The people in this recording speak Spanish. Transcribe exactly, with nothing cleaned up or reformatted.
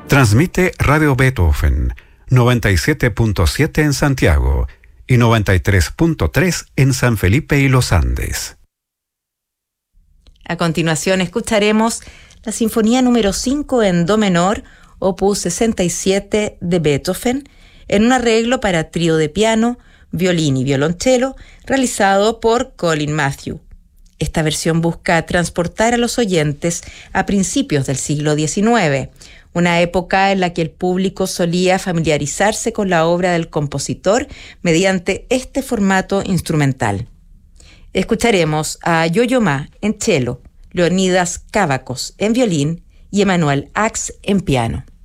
Transmite Radio Beethoven, noventa y siete punto siete en Santiago y noventa y tres punto tres en San Felipe y Los Andes. A continuación escucharemos la Sinfonía número cinco en Do menor, opus sesenta y siete de Beethoven, en un arreglo para trío de piano, violín y violonchelo, realizado por Colin Matthew. Esta versión busca transportar a los oyentes a principios del siglo diecinueve, una época en la que el público solía familiarizarse con la obra del compositor mediante este formato instrumental. Escucharemos a Yo-Yo Ma en cello, Leonidas Kavakos en violín y Emanuel Ax en piano.